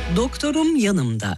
Doktorum yanımda.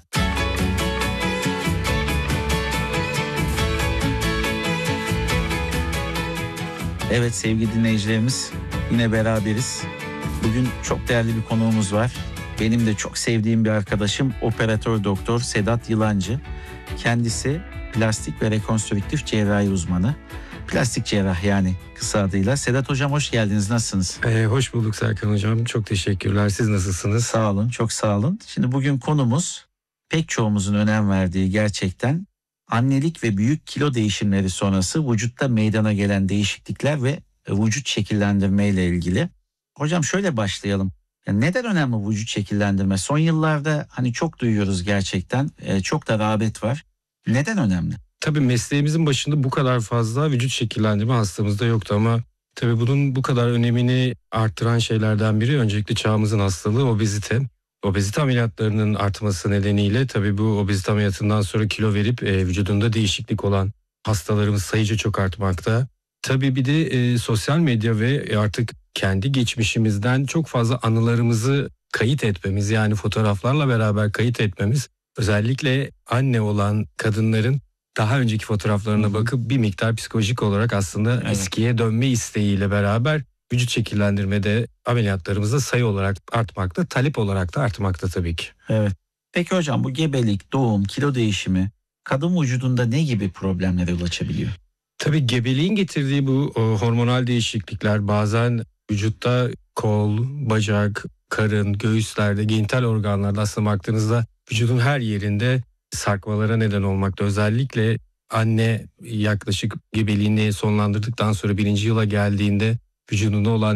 Evet sevgili dinleyicilerimiz, yine beraberiz. Bugün çok değerli bir konuğumuz var. Benim de çok sevdiğim bir arkadaşım operatör doktor Sedat Yılancı. Kendisi plastik ve rekonstrüktif cerrahi uzmanı. Plastik cerrah yani kısa adıyla. Sedat hocam hoş geldiniz, nasılsınız? Hoş bulduk Serkan hocam, çok teşekkürler. Siz nasılsınız? Sağ olun, çok sağ olun. Şimdi bugün konumuz pek çoğumuzun önem verdiği gerçekten annelik ve büyük kilo değişimleri sonrası vücutta meydana gelen değişiklikler ve vücut şekillendirme ile ilgili. Hocam şöyle başlayalım. Yani neden önemli vücut şekillendirme? Son yıllarda hani çok duyuyoruz gerçekten. Çok da rağbet var. Neden önemli? Tabii mesleğimizin başında bu kadar fazla vücut şekillendirme hastamızda yoktu ama tabii bunun bu kadar önemini arttıran şeylerden biri öncelikle çağımızın hastalığı obezite. Obezite ameliyatlarının artması nedeniyle tabii bu obezite ameliyatından sonra kilo verip vücudunda değişiklik olan hastalarımız sayıca çok artmakta. Tabii bir de sosyal medya ve artık kendi geçmişimizden çok fazla anılarımızı kayıt etmemiz, yani fotoğraflarla beraber kayıt etmemiz, özellikle anne olan kadınların daha önceki fotoğraflarına bakıp bir miktar psikolojik olarak aslında eskiye dönme isteğiyle beraber vücut şekillendirmede ameliyatlarımızda sayı olarak artmakta, talep olarak da artmakta tabii ki. Evet. Peki hocam, bu gebelik, doğum, kilo değişimi kadın vücudunda ne gibi problemlere yol açabiliyor? Tabii gebeliğin getirdiği bu hormonal değişiklikler bazen vücutta kol, bacak, karın, göğüslerde, genital organlarda aslında baktığınızda vücudun her yerinde sarkmalara neden olmakta. Özellikle anne yaklaşık gebeliğini sonlandırdıktan sonra 1. yıla geldiğinde vücudunda olan